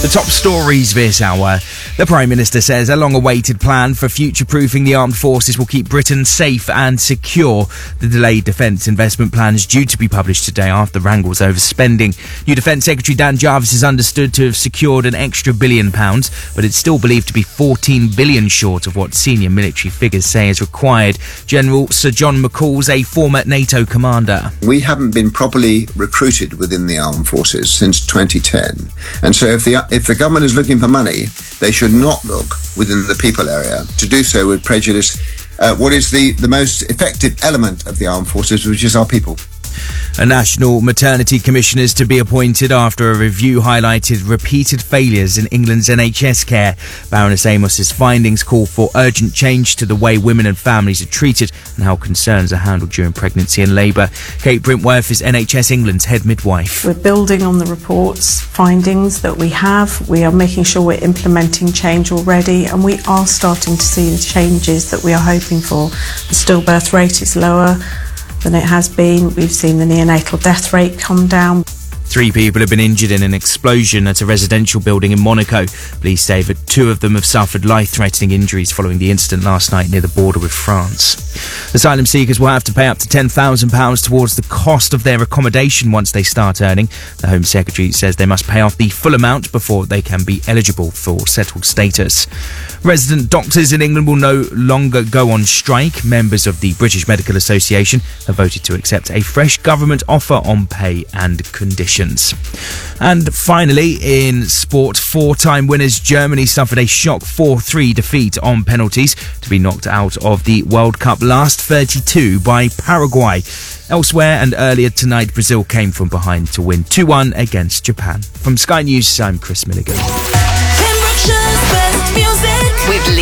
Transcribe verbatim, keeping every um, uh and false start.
The top stories this hour. The Prime Minister says a long-awaited plan for future-proofing the armed forces will keep Britain safe and secure. The delayed defence investment plan is due to be published today after wrangles over spending. New Defence Secretary Dan Jarvis is understood to have secured an extra billion pounds, but it's still believed to be fourteen billion short of what senior military figures say is required. General Sir John McCall's a former NATO commander. We haven't been properly recruited within the armed forces since twenty ten, and so if the if the government is looking for money, they should not look within the people area. To do so would prejudice uh, what is the, the most effective element of the armed forces, which is our people. A national maternity commission is to be appointed after a review highlighted repeated failures in England's N H S care. Baroness Amos's findings call for urgent change to the way women and families are treated and how concerns are handled during pregnancy and labour. Kate Brintworth is N H S England's head midwife. We're building on the report's findings that we have. We are making sure we're implementing change already, and we are starting to see the changes that we are hoping for. The stillbirth rate is lower than it has been. We've seen the neonatal death rate come down. Three people have been injured in an explosion at a residential building in Monaco. Police say that two of them have suffered life-threatening injuries following the incident last night near the border with France. Asylum seekers will have to pay up to ten thousand pounds towards the cost of their accommodation once they start earning. The Home Secretary says they must pay off the full amount before they can be eligible for settled status. Resident doctors in England will no longer go on strike. Members of the British Medical Association have voted to accept a fresh government offer on pay and conditions. And finally, in sport, four-time winners Germany suffered a shock four three defeat on penalties to be knocked out of the World Cup last thirty-two by Paraguay. Elsewhere and earlier tonight, Brazil came from behind to win two one against Japan. From Sky News, I'm Chris Milligan.